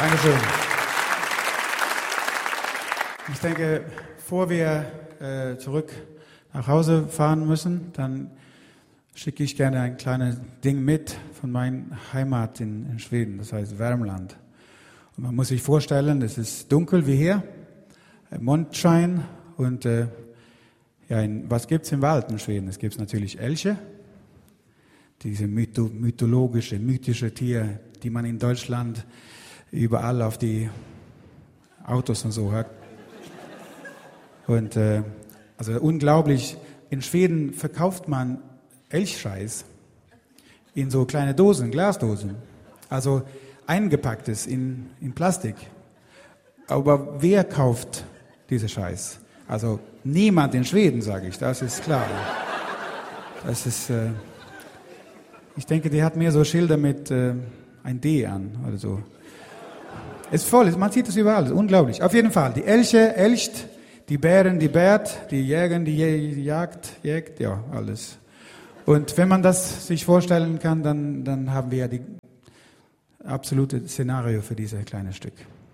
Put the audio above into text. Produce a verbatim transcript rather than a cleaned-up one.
Dankeschön. Ich denke, bevor wir äh, zurück nach Hause fahren müssen, dann schicke ich gerne ein kleines Ding mit von meiner Heimat in, in Schweden, das heißt Värmland. Und man muss sich vorstellen, es ist dunkel wie hier, Mondschein und äh, ja, in, was gibt's im Wald in Schweden? Es gibt natürlich Elche, diese mytho, mythologische, mythische Tier, die man in Deutschland überall auf die Autos und so hat. Und äh, also unglaublich, in Schweden verkauft man Elchscheiß in so kleine Dosen, Glasdosen. Also eingepacktes in, in Plastik. Aber wer kauft diese Scheiß? Also niemand in Schweden, sage ich, das ist klar. Das ist, äh, ich denke, die hat mehr so Schilder mit äh, ein D an oder so. Ist voll, man sieht es überall, ist unglaublich. Auf jeden Fall, die Elche elcht, die Bären, die bärt, die Jäger, die jagt, jägt, ja, alles. Und wenn man das sich vorstellen kann, dann, dann haben wir ja die absolute Szenario für dieses kleine Stück.